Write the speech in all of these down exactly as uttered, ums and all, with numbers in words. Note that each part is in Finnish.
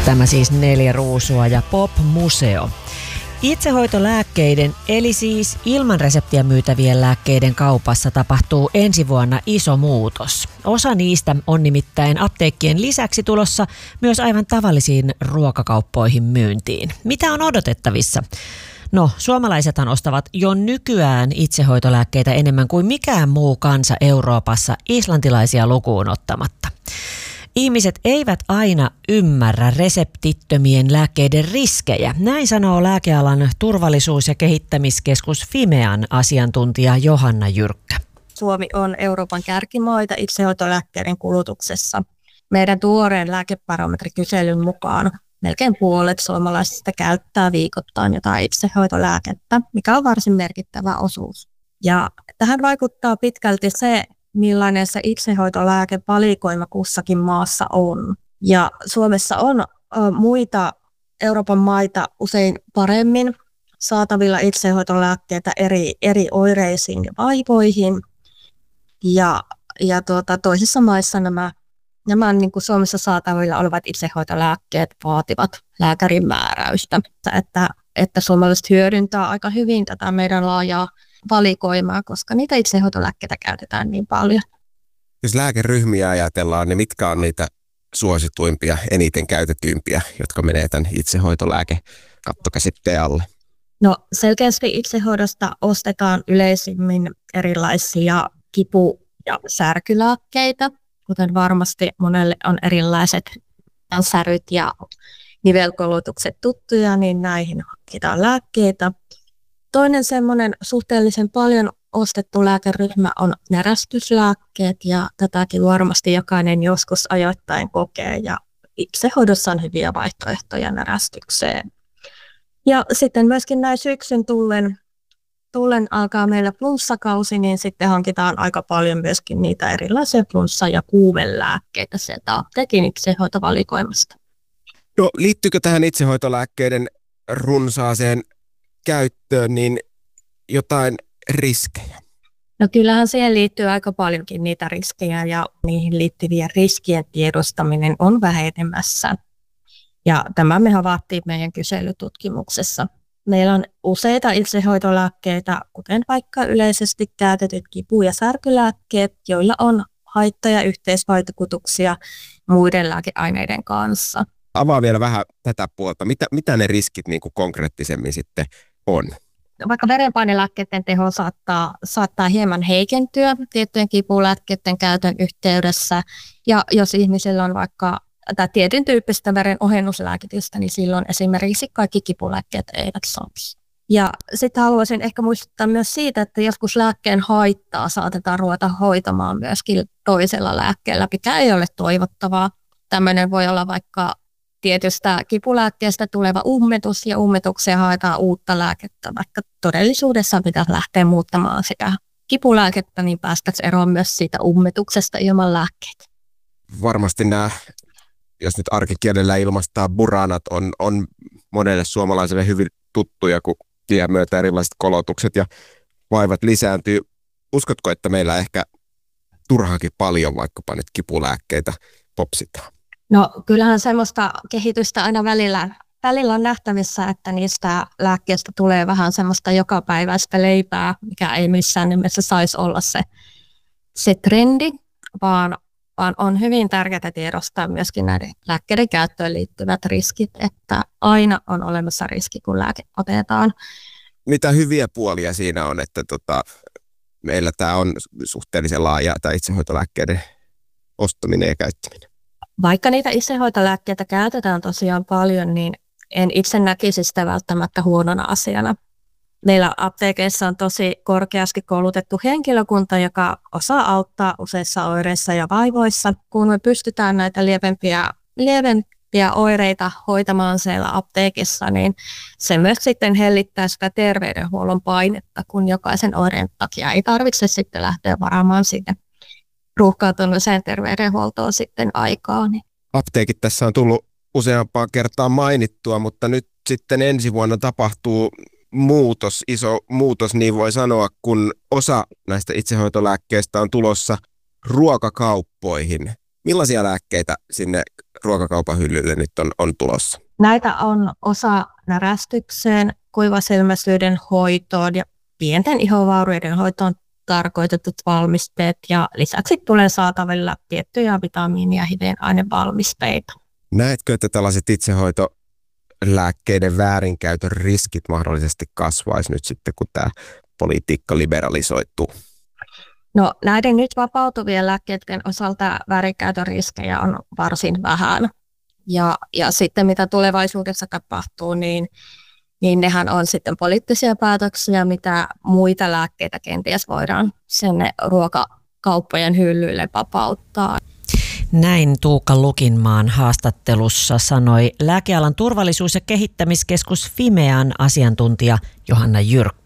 Tämä siis Neljä ruusua ja Pop-museo. Itsehoitolääkkeiden, eli siis ilman reseptiä myytävien lääkkeiden kaupassa tapahtuu ensi vuonna iso muutos. Osa niistä on nimittäin apteekkien lisäksi tulossa myös aivan tavallisiin ruokakauppoihin myyntiin. Mitä on odotettavissa? No, suomalaisethan ostavat jo nykyään itsehoitolääkkeitä enemmän kuin mikään muu kansa Euroopassa, islantilaisia lukuun ottamatta. Ihmiset eivät aina ymmärrä reseptittömien lääkkeiden riskejä. Näin sanoo lääkealan turvallisuus- ja kehittämiskeskus Fimean asiantuntija Johanna Jyrkkä. Suomi on Euroopan kärkimaita itsehoitolääkkeiden kulutuksessa. Meidän tuoreen lääkebarometrikyselyn mukaan melkein puolet suomalaisista käyttää viikoittain jotain itsehoitolääkettä, mikä on varsin merkittävä osuus. Ja tähän vaikuttaa pitkälti se, millainen se itsehoitolääkevalikoima kussakin maassa on. Ja Suomessa on ä, muita Euroopan maita usein paremmin saatavilla itsehoitolääkkeitä eri, eri oireisiin ja vaivoihin. Ja, ja tuota, toisissa maissa nämä, nämä niin kuin Suomessa saatavilla olevat itsehoitolääkkeet vaativat lääkärin määräystä. Että, että suomalaiset hyödyntää aika hyvin tätä meidän laajaa valikoimaa, koska niitä itsehoitolääkkeitä käytetään niin paljon. Jos lääkeryhmiä ajatellaan, niin mitkä on niitä suosituimpia, eniten käytetyimpiä, jotka menee tämän itsehoitolääkekattokäsitteen alle? No selkeästi itsehoidosta ostetaan yleisimmin erilaisia kipu- ja särkylääkkeitä, kuten varmasti monelle on erilaiset säryt ja nivelkolotukset tuttuja, niin näihin hankitaan lääkkeitä. Toinen semmoinen suhteellisen paljon ostettu lääkeryhmä on närästyslääkkeet, ja tätäkin varmasti jokainen joskus ajoittain kokee, ja itsehoidossa on hyviä vaihtoehtoja närästykseen. Ja sitten myöskin näin syksyn tullen, tullen alkaa meillä flunssakausi, niin sitten hankitaan aika paljon myöskin niitä erilaisia flunssa- ja kuumelääkkeitä sieltä apteekin itsehoitovalikoimasta. No liittyykö tähän itsehoitolääkkeiden runsaaseen käyttöön niin jotain riskejä? No kyllähän siihen liittyy aika paljonkin niitä riskejä, ja niihin liittyvien riskien tiedostaminen on vähenemässä. Ja tämä me havaittiin meidän kyselytutkimuksessa. Meillä on useita itsehoitolääkkeitä, kuten vaikka yleisesti käytetyt kipu- ja särkylääkkeet, joilla on haitta- ja yhteisvaikutuksia muiden lääkeaineiden kanssa. Avaa vielä vähän tätä puolta. Mitä, mitä ne riskit niin kuin konkreettisemmin sitten on? Vaikka verenpainelääkkeiden teho saattaa, saattaa hieman heikentyä tiettyjen kipulääkkeiden käytön yhteydessä. Ja jos ihmisellä on vaikka tai tietyn tyyppistä veren ohennuslääkitystä, niin silloin esimerkiksi kaikki kipulääkkeet eivät sopi. Ja sitten haluaisin ehkä muistuttaa myös siitä, että joskus lääkkeen haittaa saatetaan ruveta hoitamaan myöskin toisella lääkkeellä, mikä ei ole toivottavaa. Tämmöinen voi olla vaikka tietystä kipulääkkeestä tuleva ummetus, ja ummetuksia haetaan uutta lääkettä, vaikka todellisuudessa pitäisi lähteä muuttamaan sitä kipulääkettä, niin päästäisiin eroon myös siitä ummetuksesta ilman lääkkeitä. Varmasti nämä, jos nyt arkikielellä ilmaistaan, buranat on, on monelle suomalaiselle hyvin tuttuja, kun tien myötä erilaiset kolotukset ja vaivat lisääntyy. Uskotko, että meillä ehkä turhaakin paljon vaikkapa nyt kipulääkkeitä popsitaan? No kyllähän semmoista kehitystä aina välillä, välillä on nähtävissä, että niistä lääkkeistä tulee vähän semmoista jokapäiväistä leipää, mikä ei missään nimessä saisi olla se, se trendi, vaan, vaan on hyvin tärkeää tiedostaa myöskin näiden lääkkeiden käyttöön liittyvät riskit, että aina on olemassa riski, kun lääke otetaan. Mitä hyviä puolia siinä on, että tota, meillä tämä on suhteellisen laaja, tämä itsehoitolääkkeiden ostaminen ja käyttäminen? Vaikka niitä itsehoitolääkkeitä käytetään tosiaan paljon, niin en itse näkisi sitä välttämättä huonona asiana. Meillä apteekeissa on tosi korkeasti koulutettu henkilökunta, joka osaa auttaa useissa oireissa ja vaivoissa. Kun me pystytään näitä lievempiä, lievempiä oireita hoitamaan siellä apteekissa, niin se myös sitten hellittää sitä terveydenhuollon painetta, kun jokaisen oireen takia ei tarvitse sitten lähteä varaamaan siitä ruuhkautuneeseen terveydenhuoltoon sitten aikaa. Niin. Apteekit tässä on tullut useampaan kertaan mainittua, mutta nyt sitten ensi vuonna tapahtuu muutos, iso muutos, niin voi sanoa, kun osa näistä itsehoitolääkkeistä on tulossa ruokakauppoihin. Millaisia lääkkeitä sinne ruokakaupan hyllylle nyt on, on tulossa? Näitä on osa närästykseen, kuivasilmäisyyden hoitoon ja pienten ihovaurioiden hoitoon tarkoitetut valmisteet ja lisäksi tulee saatavilla tiettyjä vitamiini- ja hivenainevalmisteita. Näetkö, että tällaiset itsehoitolääkkeiden väärinkäytön riskit mahdollisesti kasvaisi nyt sitten, kun tämä politiikka liberalisoituu? No näiden nyt vapautuvien lääkkeiden osalta väärinkäytön riskejä on varsin vähän. Ja, ja sitten mitä tulevaisuudessa tapahtuu, niin, niin nehän on sitten poliittisia päätöksiä, mitä muita lääkkeitä kenties voidaan sinne ruokakauppojen hyllyille vapauttaa. Näin Tuukka Lukinmaan haastattelussa sanoi lääkealan turvallisuus- ja kehittämiskeskus Fimean asiantuntija Johanna Jyrkkä.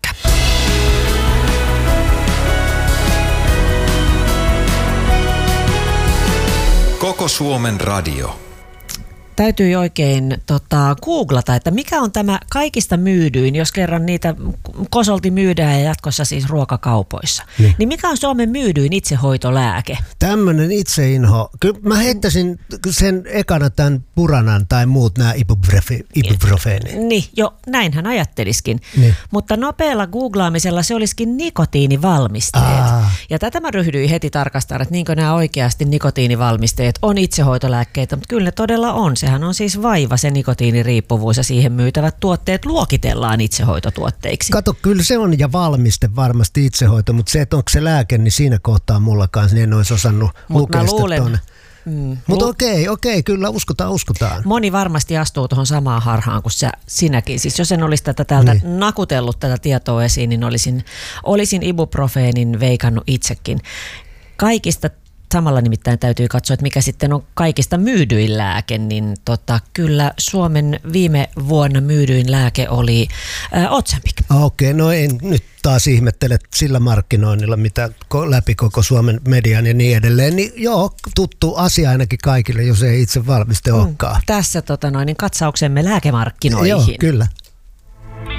Koko Suomen radio. Täytyy oikein tota, googlata, että mikä on tämä kaikista myydyin, jos kerran niitä kosolti myydään ja jatkossa siis ruokakaupoissa. Niin, niin mikä on Suomen myydyin itsehoitolääke? Tämmöinen itseinho. Kyllä mä heittäisin sen ekana tämän Buranan tai muut nämä ibuprofeenit. Niin, jo näinhän ajatteliskin. Niin. Mutta nopealla googlaamisella se olisikin nikotiinivalmisteet. Aa. Ja tätä mä ryhdyin heti tarkastamaan, että niinkö nämä oikeasti nikotiinivalmisteet on itsehoitolääkkeitä, mutta kyllä ne todella on. Sehän on siis vaiva se nikotiiniriippuvuus ja siihen myytävät tuotteet luokitellaan itsehoitotuotteiksi. Kato, kyllä se on ja valmiste varmasti itsehoito, mutta se, että onko se lääke, niin siinä kohtaa mulla kanssa, niin en olisi osannut lukea sitä tuonne. Mm. Mutta Lu- okei, okei, kyllä uskotaan, uskotaan. Moni varmasti astuu tuohon samaan harhaan kuin sä, sinäkin. Siis jos en olisi tätä täältä niin. nakutellut tätä tietoa esiin, niin olisin, olisin ibuprofeenin veikannut itsekin. Kaikista samalla nimittäin täytyy katsoa, että mikä sitten on kaikista myydyin lääke, niin tota, kyllä Suomen viime vuonna myydyin lääke oli ää, Ozempic. Okei, no en nyt taas ihmettele sillä markkinoinnilla, mitä läpi koko Suomen median ja niin edelleen. Niin joo, tuttu asia ainakin kaikille, jos ei itse valmiste olekaan. Mm, tässä tota noin, niin katsauksemme lääkemarkkinoihin. Joo, kyllä.